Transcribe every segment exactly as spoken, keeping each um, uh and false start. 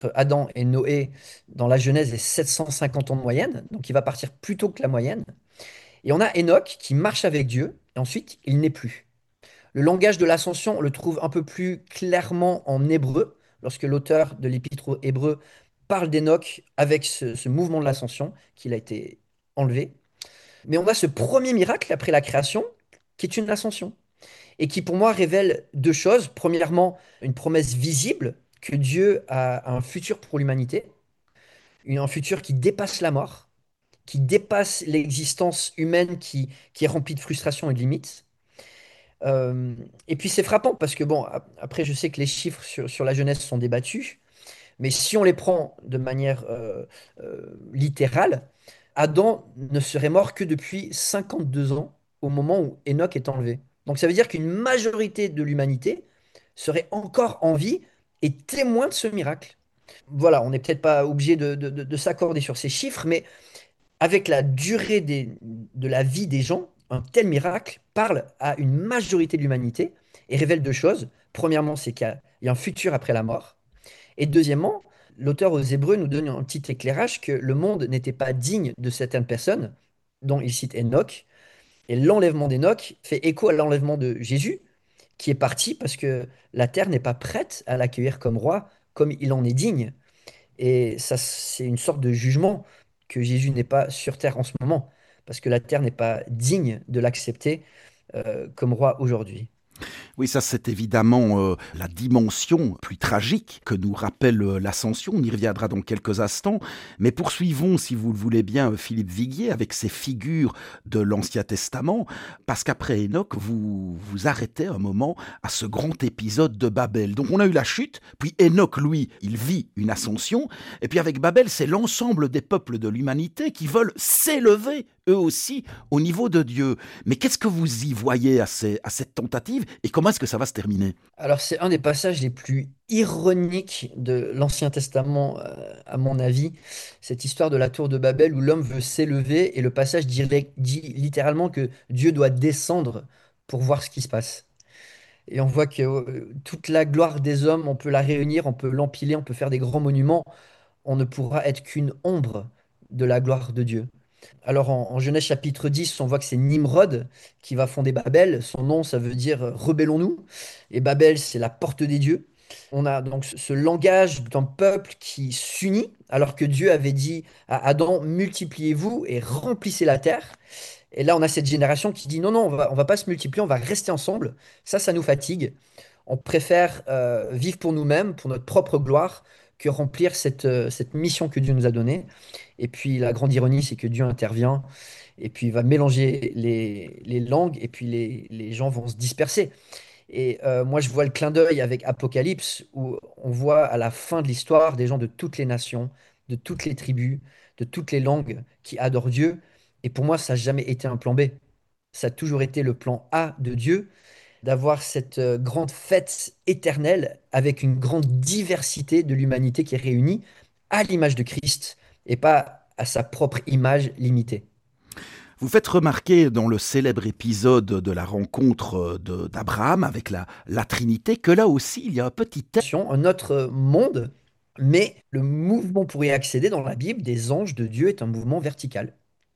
Adam et Noé dans la Genèse est sept cent cinquante ans de moyenne, donc il va partir plus tôt que la moyenne. Et on a Enoch qui marche avec Dieu, et ensuite il n'est plus. Le langage de l'ascension, on le trouve un peu plus clairement en hébreu, lorsque l'auteur de l'épître aux Hébreux parle d'Enoch avec ce, ce mouvement de l'ascension, qu'il a été enlevé. Mais on a ce premier miracle après la création, qui est une ascension, et qui pour moi révèle deux choses. Premièrement, une promesse visible que Dieu a un futur pour l'humanité, une- un futur qui dépasse la mort, qui dépasse l'existence humaine qui, qui est remplie de frustration et de limites. Euh, et puis c'est frappant parce que, bon, ap- après je sais que les chiffres sur, sur la jeunesse sont débattus, mais si on les prend de manière euh, euh, littérale, Adam ne serait mort que depuis cinquante-deux ans au moment où Enoch est enlevé. Donc ça veut dire qu'une majorité de l'humanité serait encore en vie et témoin de ce miracle. Voilà, on n'est peut-être pas obligé de, de- de- de s'accorder sur ces chiffres, mais avec la durée des- de la vie des gens, un tel miracle parle à une majorité de l'humanité et révèle deux choses. Premièrement, c'est qu'il y a, il y a un futur après la mort. Et deuxièmement, l'auteur aux Hébreux nous donne un petit éclairage que le monde n'était pas digne de certaines personnes, dont il cite Enoch. Et l'enlèvement d'Enoch fait écho à l'enlèvement de Jésus, qui est parti parce que la terre n'est pas prête à l'accueillir comme roi, comme il en est digne. Et ça, c'est une sorte de jugement que Jésus n'est pas sur terre en ce moment, parce que la terre n'est pas digne de l'accepter euh, comme roi aujourd'hui. Oui, ça c'est évidemment euh, la dimension plus tragique que nous rappelle euh, l'ascension. On y reviendra dans quelques instants. Mais poursuivons, si vous le voulez bien, euh, Philippe Viguier, avec ces figures de l'Ancien Testament, parce qu'après Enoch, vous vous arrêtez un moment à ce grand épisode de Babel. Donc on a eu la chute, puis Enoch, lui, il vit une ascension, et puis avec Babel, c'est l'ensemble des peuples de l'humanité qui veulent s'élever, eux aussi, au niveau de Dieu. Mais qu'est-ce que vous y voyez à, ces- à cette tentative et comment est-ce que ça va se terminer? Alors, c'est un des passages les plus ironiques de l'Ancien Testament, euh, à mon avis, cette histoire de la tour de Babel où l'homme veut s'élever et le passage dirait- dit littéralement que Dieu doit descendre pour voir ce qui se passe. Et on voit que euh, toute la gloire des hommes, on peut la réunir, on peut l'empiler, on peut faire des grands monuments, on ne pourra être qu'une ombre de la gloire de Dieu. Alors en, en Genèse chapitre dix, on voit que c'est Nimrod qui va fonder Babel. Son nom, ça veut dire euh, rebellons-nous. Et Babel, c'est la porte des dieux. On a donc ce ce langage d'un peuple qui s'unit, alors que Dieu avait dit à Adam, multipliez-vous et remplissez la terre. Et là, on a cette génération qui dit, non, non, on va, on va pas se multiplier, on va rester ensemble. Ça, ça nous fatigue. On préfère euh, vivre pour nous-mêmes, pour notre propre gloire, que remplir cette, euh, cette mission que Dieu nous a donnée. Et puis la grande ironie, c'est que Dieu intervient et puis il va mélanger les, les langues et puis les, les gens vont se disperser. Et euh, moi, je vois le clin d'œil avec Apocalypse où on voit à la fin de l'histoire des gens de toutes les nations, de toutes les tribus, de toutes les langues qui adorent Dieu. Et pour moi, ça n'a jamais été un plan B. Ça a toujours été le plan A de Dieu, d'avoir cette euh, grande fête éternelle avec une grande diversité de l'humanité qui est réunie à l'image de Christ et pas à sa propre image limitée. Vous faites remarquer dans le célèbre épisode de la rencontre euh, de- d'Abraham avec la, la Trinité que là aussi il y a un petit thème. Un autre monde, mais le mouvement pour y accéder dans la Bible des anges de Dieu est un mouvement vertical.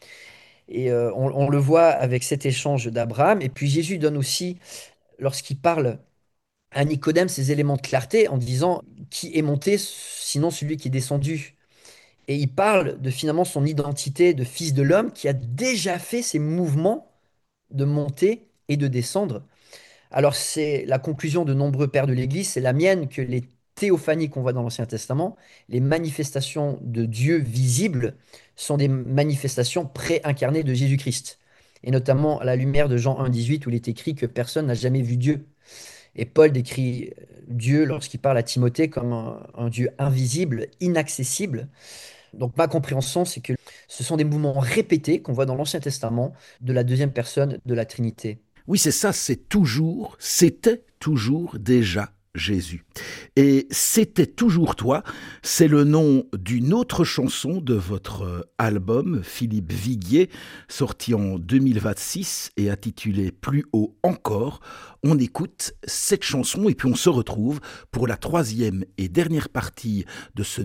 Et euh, on, on le voit avec cet échange d'Abraham. Et puis Jésus donne aussi, lorsqu'il parle à Nicodème, ces éléments de clarté en disant qui est monté, sinon celui qui est descendu. Et il parle de finalement son identité de fils de l'homme qui a déjà fait ces mouvements de monter et de descendre. Alors c'est la conclusion de nombreux pères de l'Église, c'est la mienne, que les théophanies qu'on voit dans l'Ancien Testament, les manifestations de Dieu visibles, sont des manifestations pré-incarnées de Jésus-Christ. Et notamment à la lumière de Jean un dix-huit où il est écrit que personne n'a jamais vu Dieu. Et Paul décrit Dieu lorsqu'il parle à Timothée comme un, un Dieu invisible, inaccessible. Donc ma compréhension, c'est que ce sont des mouvements répétés qu'on voit dans l'Ancien Testament de la deuxième personne de la Trinité. Oui, c'est ça, c'est toujours, c'était toujours déjà Jésus. Et C'était toujours toi, c'est le nom d'une autre chanson de votre album, Philippe Viguier, sorti en deux mille vingt-six et intitulé Plus haut encore. On écoute cette chanson et puis on se retrouve pour la troisième et dernière partie de ce